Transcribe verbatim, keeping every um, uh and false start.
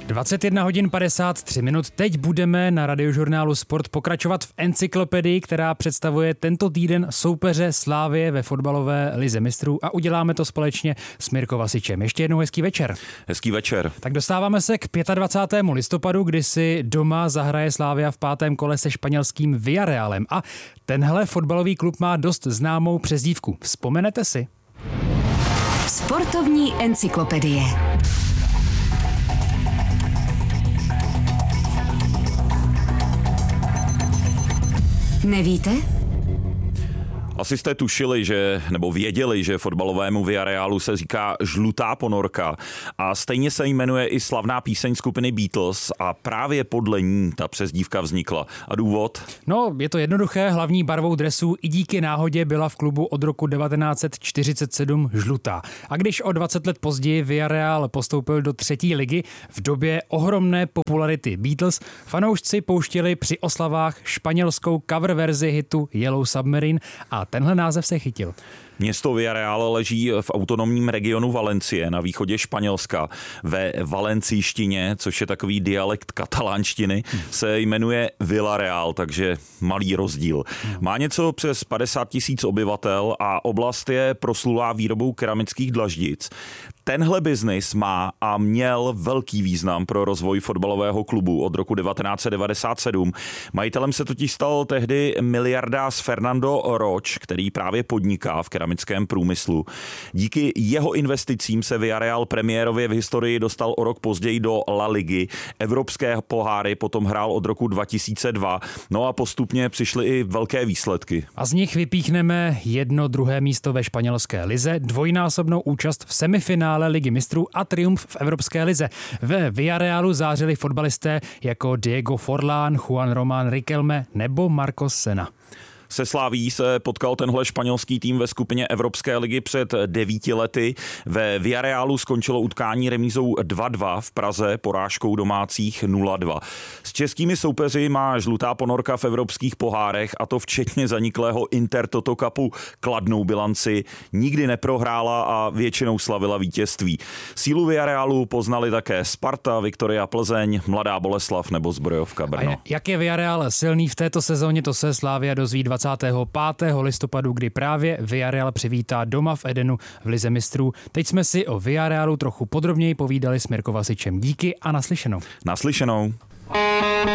dvacet jedna hodin padesát tři minut. Teď budeme na Radiožurnálu Sport pokračovat v encyklopedii, která představuje tento týden soupeře Slavie ve fotbalové lize mistrů a uděláme to společně s Mirko Vasičem. Ještě jednou hezký večer. Hezký večer. Tak dostáváme se k dvacátému pátého listopadu, kdy si doma zahraje Slavia v pátém kole se španělským Villarrealem. A tenhle fotbalový klub má dost známou přezdívku. Vzpomenete si? Sportovní encyklopedie. Nevíte? Asi jste tušili, že, nebo věděli, že fotbalovému Villarrealu se říká žlutá ponorka a stejně se jmenuje i slavná píseň skupiny Beatles a právě podle ní ta přezdívka vznikla. A důvod? No, je to jednoduché, hlavní barvou dresů i díky náhodě byla v klubu od roku devatenáct set čtyřicet sedm žlutá. A když o dvacet let později Villarreal postoupil do třetí ligy, v době ohromné popularity Beatles, fanoušci pouštěli při oslavách španělskou cover verzi hitu Yellow Submarine a tenhle název se chytil. Město Villarreal leží v autonomním regionu Valencie na východě Španělska. Ve valencíštině, což je takový dialekt katalánštiny, se jmenuje Villarreal, takže malý rozdíl. Má něco přes padesát tisíc obyvatel a oblast je proslulá výrobou keramických dlaždic. Tenhle biznis má a měl velký význam pro rozvoj fotbalového klubu od roku devatenáct set devadesát sedm. Majitelem se totiž stal tehdy miliardář Fernando Roch, který právě podniká v keramickém průmyslu. Díky jeho investicím se Villarreal premiérově v historii dostal o rok později do La Ligy. Evropské poháry potom hrál od roku dva tisíce dva. No a postupně přišly i velké výsledky. A z nich vypíchneme jedno druhé místo ve španělské lize, dvojnásobnou účast v semifinále Ligy mistrů a triumf v Evropské lize. Ve Villarrealu zářili fotbalisté jako Diego Forlán, Juan Román Riquelme nebo Marcos Senna. Se Slavií se potkal tenhle španělský tým ve skupině Evropské ligy před devíti lety. Ve Villarrealu skončilo utkání remízou dva dva, v Praze porážkou domácích nula dva. S českými soupeři má žlutá ponorka v evropských pohárech, a to včetně zaniklého Intertoto Cupu, kladnou bilanci. Nikdy neprohrála a většinou slavila vítězství. Sílu Villarrealu poznali také Sparta, Viktoria Plzeň, Mladá Boleslav nebo Zbrojovka Brno. A jak je Villarreal silný v této sezóně, to se Slavia dozví dvacátého pátého listopadu, kdy právě Villarreal přivítá doma v Edenu v lize mistrů. Teď jsme si o Villarrealu trochu podrobněji povídali s Mirko Vasičem. Díky a naslyšenou. Naslyšenou.